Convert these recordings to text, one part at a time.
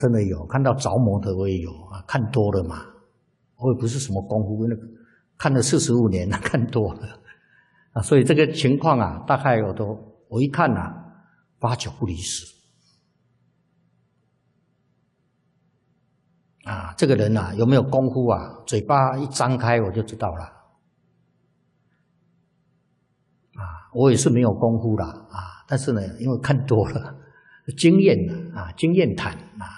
真的有看到着魔的，我也有啊，看多了嘛，我也不是什么功夫，那个看了45年了，看多了啊，所以这个情况啊，大概我一看啊，8、9不离10啊，这个人啊有没有功夫啊？嘴巴一张开我就知道了啊，我也是没有功夫啦啊，但是呢，因为看多了，经验啊，经验谈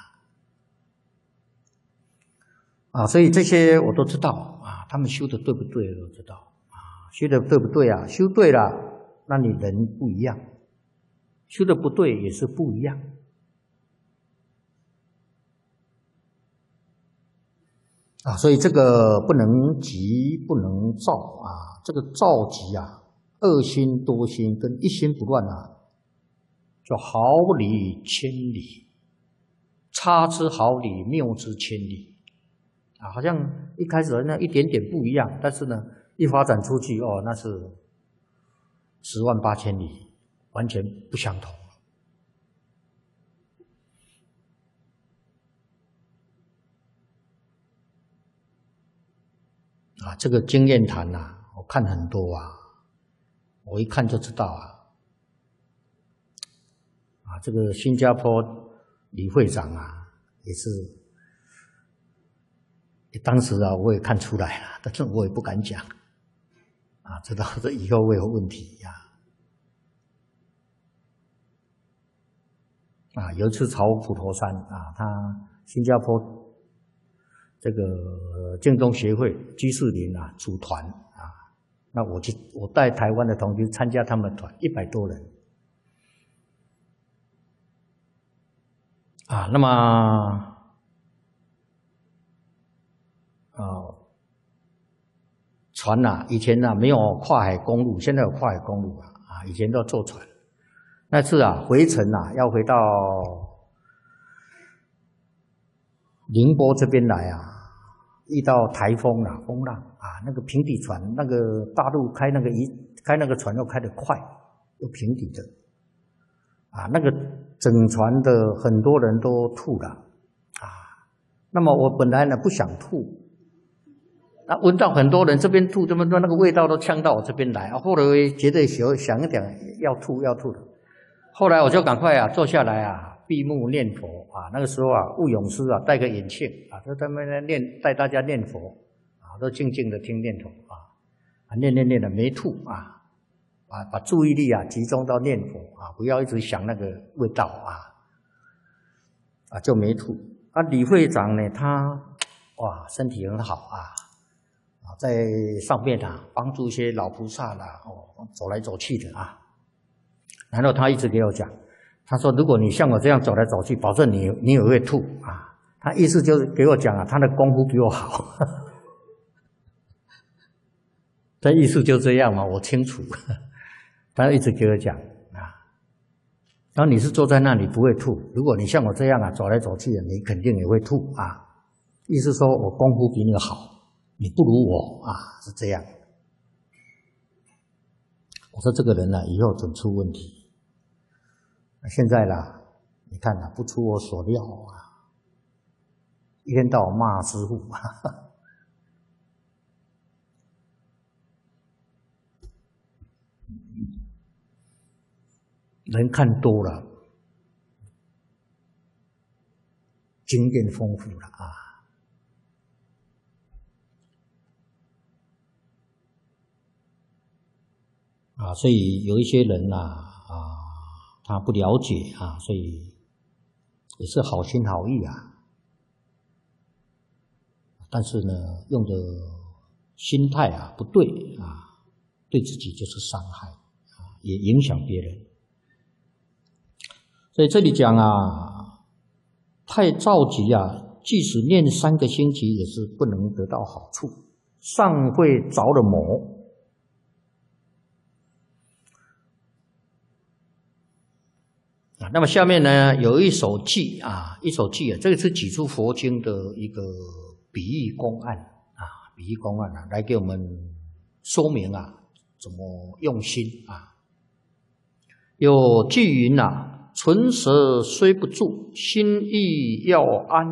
啊，所以这些我都知道啊，他们修的对不对我都知道啊，修的对不对啊？修对了，那你人不一样；修的不对也是不一样啊，所以这个不能急，不能躁啊，这个躁急啊，恶心多心跟一心不乱啊，就毫厘千里，差之毫厘，谬之千里。啊，好像一开始那一点点不一样，但是呢，一发展出去哦，那是10万8千里，完全不相同啊！这个经验谈呐，我看很多啊，我一看就知道啊。啊，这个新加坡李会长啊，也是。当时啊，我也看出来了，但是我也不敢讲，啊，知道这以后会有问题呀。啊，有一次朝普陀山啊，他新加坡这个净宗协会居士林啊组团啊，那我带台湾的同学参加他们的团，100多人啊，那么。船啊，以前啊没有跨海公路，现在有跨海公路啊，以前都要坐船。那次啊回程啊，要回到宁波这边来啊，遇到台风啊，风浪啊，那个平底船，那个大陆开那个船又开得快，又平底的啊，那个整船的很多人都吐了啊。那么我本来呢不想吐。那闻到很多人这边吐，这么多那个味道都呛到我这边来啊！后来我觉得想一点要吐的，后来我就赶快啊坐下来啊闭目念佛啊。那个时候啊，悟勇师啊戴个眼镜啊，就在那边带大家念佛啊，都静静的听念佛啊，念的没吐啊，把注意力啊集中到念佛啊，不要一直想那个味道啊就没吐啊。李会长呢，他哇身体很好啊。在上面啊，帮助一些老菩萨啦，走来走去的啊。然后他一直给我讲，他说如果你像我这样走来走去，保证你也会吐啊。他意思就是给我讲啊，他的功夫比我好。他意思就这样嘛，我清楚。他一直给我讲啊，然后你是坐在那里不会吐，如果你像我这样啊走来走去的，你肯定也会吐啊。意思说我功夫比你好。你不如我啊，是这样。我说这个人呢，以后准出问题。现在啦，你看啦，不出我所料啊，一天到晚骂师父人看多了，经验丰富了啊，所以有一些人他不了解啊，所以也是好心好意啊，但是呢，用的心态啊不对啊，对自己就是伤害啊，也影响别人。所以这里讲啊，太着急啊，即使念3个星期也是不能得到好处，尚会着了魔。那么下面呢，有一首偈啊，这个是几处佛经的一个比喻公案啊，来给我们说明啊，怎么用心啊。有偈云啊， 唇舌虽不住，心意要安。